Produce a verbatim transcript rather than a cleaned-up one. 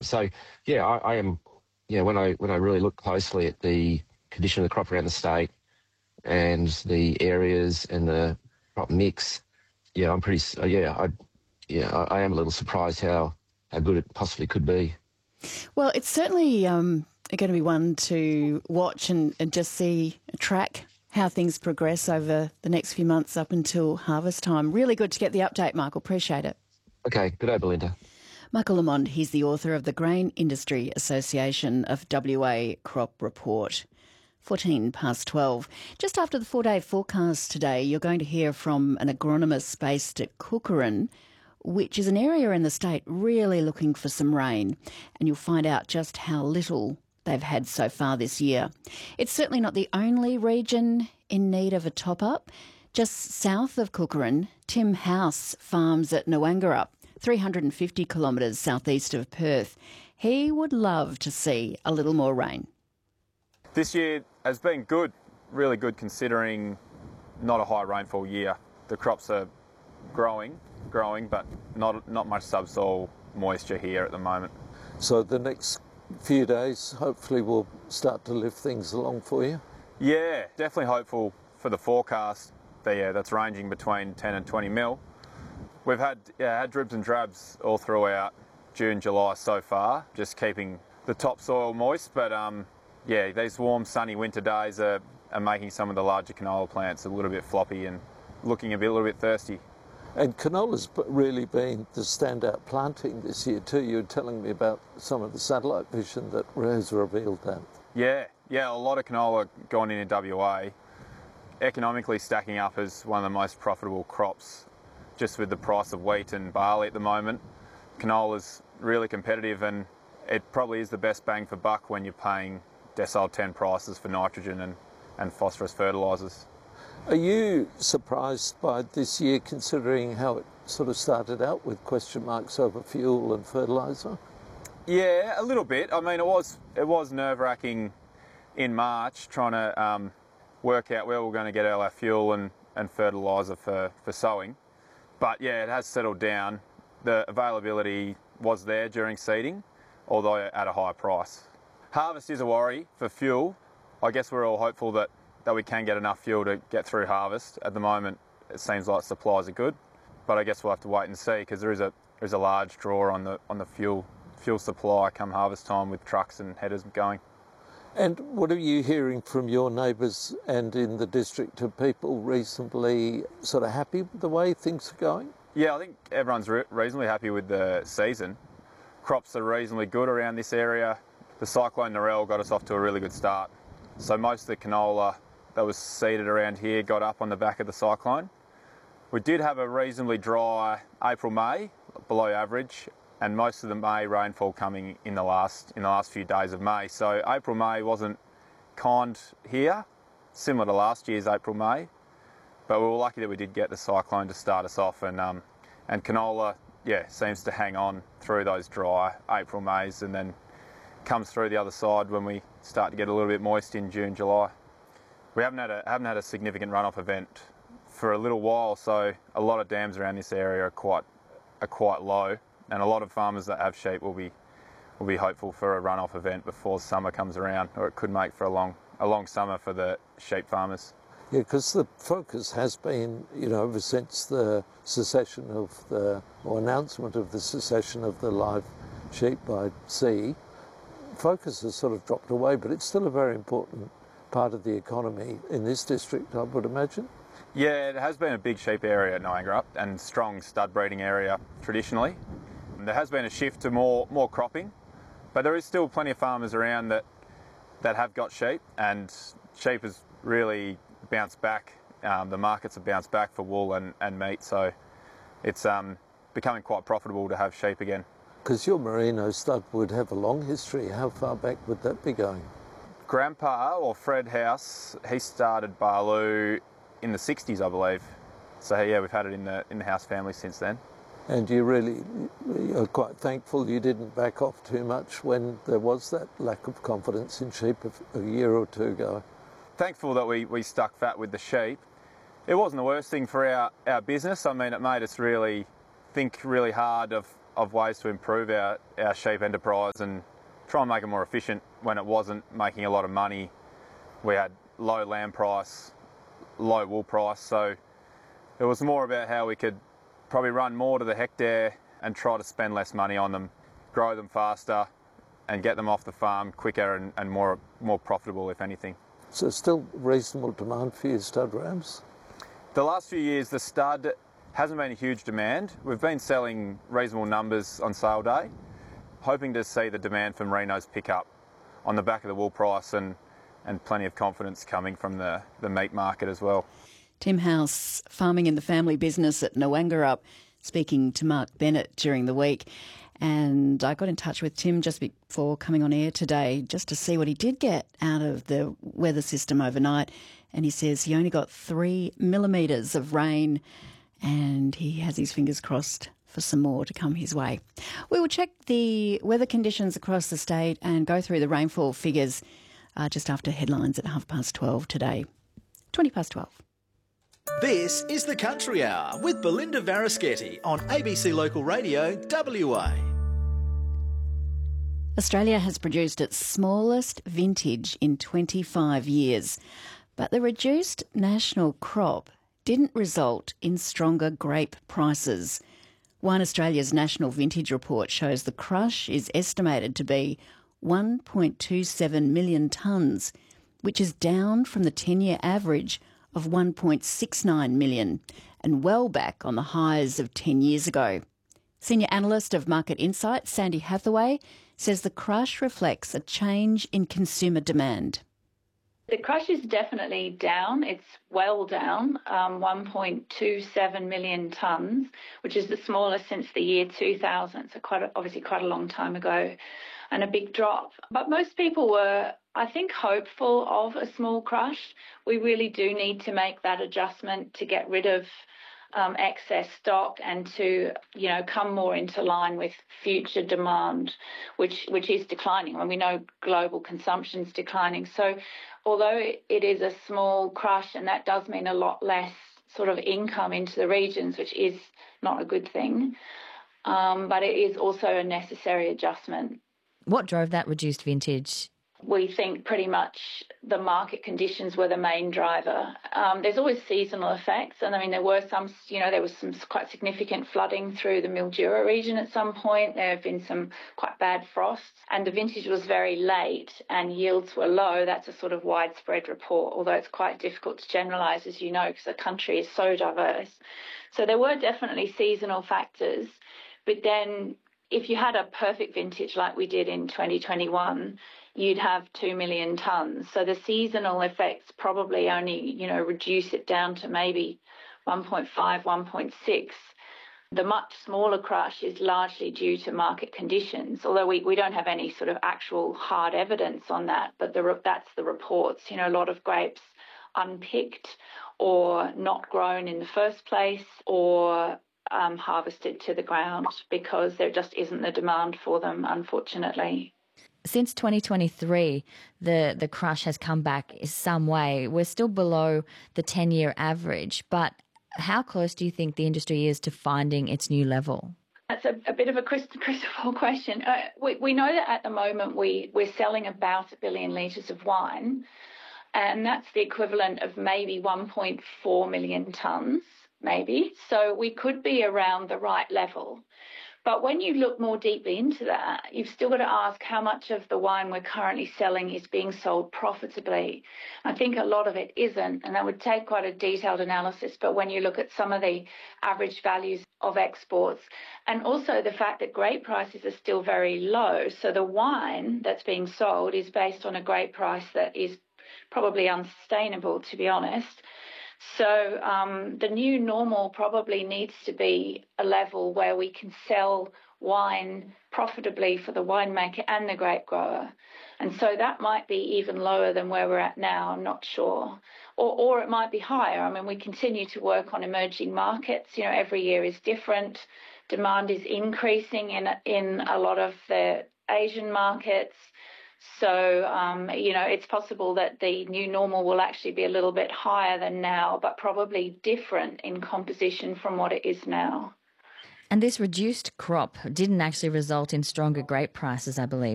So, yeah, I, I am, yeah, when I when I really look closely at the condition of the crop around the state and the areas and the crop mix, yeah, I'm pretty, uh, yeah, I, yeah, I, I am a little surprised how, how good it possibly could be. Well, it's certainly um, going to be one to watch and, and just see, track how things progress over the next few months up until harvest time. Really good to get the update, Michael. Appreciate it. Okay, good day, Belinda. Michael Lamond, he's the author of the Grain Industry Association of W A Crop Report. fourteen past twelve. Just after the four-day forecast today, you're going to hear from an agronomist based at Cookeran, which is an area in the state really looking for some rain, and you'll find out just how little they've had so far this year. It's certainly not the only region in need of a top-up. Just south of Cookeran, Tim House farms at Noangarup, three hundred fifty kilometres southeast of Perth. He would love to see a little more rain. This year has been good, really good considering not a high rainfall year. The crops are growing, growing, but not not much subsoil moisture here at the moment. So the next few days hopefully will start to lift things along for you? Yeah, definitely hopeful for the forecast. Yeah, that's ranging between ten and twenty mil. We've had, yeah, had dribs and drabs all throughout June, July so far, just keeping the topsoil moist, but um, yeah, these warm, sunny winter days are, are making some of the larger canola plants a little bit floppy and looking a, bit, a little bit thirsty. And canola's really been the standout planting this year too. You were telling me about some of the satellite vision that has revealed that. Yeah, yeah, a lot of canola gone in in W A, economically stacking up as one of the most profitable crops, just with the price of wheat and barley at the moment. Canola's really competitive, and it probably is the best bang for buck when you're paying decile ten prices for nitrogen and, and phosphorus fertilisers. Are you surprised by this year, considering how it sort of started out with question marks over fuel and fertiliser? Yeah, a little bit. I mean, it was it was nerve-wracking in March trying to um, work out where we're going to get all our fuel and, and fertiliser for, for sowing. But yeah, it has settled down. The availability was there during seeding, although at a higher price. Harvest is a worry for fuel. I guess we're all hopeful that that we can get enough fuel to get through harvest. At the moment, it seems like supplies are good, but I guess we'll have to wait and see because there is a there is a large draw on the on the fuel fuel supply come harvest time with trucks and headers going. And what are you hearing from your neighbours and in the district? Are people reasonably sort of happy with the way things are going? Yeah, I think everyone's re- reasonably happy with the season. Crops are reasonably good around this area. The cyclone Narelle got us off to a really good start. So most of the canola that was seeded around here got up on the back of the cyclone. We did have a reasonably dry April, May, below average, and most of the May rainfall coming in the last in the last few days of May. So April, May wasn't kind here, similar to last year's April, May, but we were lucky that we did get the cyclone to start us off, and um, and canola, yeah, seems to hang on through those dry April, Mays, and then comes through the other side when we start to get a little bit moist in June, July. We haven't had a haven't had a significant runoff event for a little while, so a lot of dams around this area are quite are quite low, and a lot of farmers that have sheep will be will be hopeful for a runoff event before summer comes around, or it could make for a long a long summer for the sheep farmers. Yeah, because the focus has been, you know, ever since the cessation of the or announcement of the cessation of the live sheep by sea, focus has sort of dropped away, but it's still a very important part of the economy in this district, I would imagine. Yeah, it has been a big sheep area at Noangarup and strong stud breeding area traditionally. There has been a shift to more more cropping, but there is still plenty of farmers around that that have got sheep, and sheep has really bounced back. Um, the markets have bounced back for wool and, and meat, so it's um, becoming quite profitable to have sheep again. Because your merino stud would have a long history. How far back would that be going? Grandpa, or Fred House, he started Barloo in the sixties, I believe. So yeah, we've had it in the in the House family since then. And you really are quite thankful you didn't back off too much when there was that lack of confidence in sheep a, a year or two ago. Thankful that we, we stuck fat with the sheep. It wasn't the worst thing for our, our business. I mean, it made us really think really hard of of ways to improve our, our sheep enterprise and try and make it more efficient when it wasn't making a lot of money. We had low lamb price, low wool price, so it was more about how we could probably run more to the hectare and try to spend less money on them, grow them faster and get them off the farm quicker and, and more more profitable, if anything. So still reasonable demand for your stud rams? The last few years the stud hasn't been a huge demand. We've been selling reasonable numbers on sale day, hoping to see the demand for merinos pick up on the back of the wool price and, and plenty of confidence coming from the, the meat market as well. Tim House, farming in the family business at Nowangarup, speaking to Mark Bennett during the week. And I got in touch with Tim just before coming on air today just to see what he did get out of the weather system overnight. And he says he only got three millimetres of rain and he has his fingers crossed for some more to come his way. We will check the weather conditions across the state and go through the rainfall figures uh, just after headlines at half past twelve today. twenty past twelve. This is the Country Hour with Belinda Varischetti on A B C Local Radio W A. Australia has produced its smallest vintage in twenty-five years, but the reduced national crop didn't result in stronger grape prices. Wine Australia's national vintage report shows the crush is estimated to be one point two seven million tonnes, which is down from the ten-year average of one point six nine million and well back on the highs of ten years ago. Senior analyst of Market Insight, Sandy Hathaway, says the crush reflects a change in consumer demand. The crush is definitely down. It's well down, um, one point two seven million tonnes, which is the smallest since the year two thousand, so quite a, obviously quite a long time ago, and a big drop. But most people were, I think, hopeful of a small crush. We really do need to make that adjustment to get rid of um, excess stock and to, you know, come more into line with future demand, which which is declining. And we know global consumption is declining. So although it is a small crush, and that does mean a lot less sort of income into the regions, which is not a good thing, um, but it is also a necessary adjustment. What drove that reduced vintage? We think pretty much the market conditions were the main driver. Um, there's always seasonal effects, and I mean there were some, you know, there was some quite significant flooding through the Mildura region at some point. There have been some quite bad frosts, and the vintage was very late, and yields were low. That's a sort of widespread report, although it's quite difficult to generalise, as you know, because the country is so diverse. So there were definitely seasonal factors, but then if you had a perfect vintage like we did in twenty twenty-one, you'd have two million tonnes. So the seasonal effects probably only, you know, reduce it down to maybe one point five, one point six. The much smaller crush is largely due to market conditions, although we, we don't have any sort of actual hard evidence on that, but the, that's the reports. You know, a lot of grapes unpicked or not grown in the first place or um, harvested to the ground because there just isn't the demand for them, unfortunately. Since twenty twenty-three, the, the crush has come back some way. We're still below the ten-year average, but how close do you think the industry is to finding its new level? That's a, a bit of a crystal ball question. Uh, we, we know that at the moment we, we're selling about a billion litres of wine, and that's the equivalent of maybe one point four million tonnes, maybe. So we could be around the right level. But when you look more deeply into that, you've still got to ask how much of the wine we're currently selling is being sold profitably. I think a lot of it isn't, and that would take quite a detailed analysis. But when you look at some of the average values of exports, and also the fact that grape prices are still very low, so the wine that's being sold is based on a grape price that is probably unsustainable, to be honest. So um, the new normal probably needs to be a level where we can sell wine profitably for the winemaker and the grape grower. And so that might be even lower than where we're at now, I'm not sure. Or, or it might be higher. I mean, we continue to work on emerging markets. You know, every year is different. Demand is increasing in, in a lot of the Asian markets. So, um, you know, it's possible that the new normal will actually be a little bit higher than now, but probably different in composition from what it is now. And this reduced crop didn't actually result in stronger grape prices, I believe.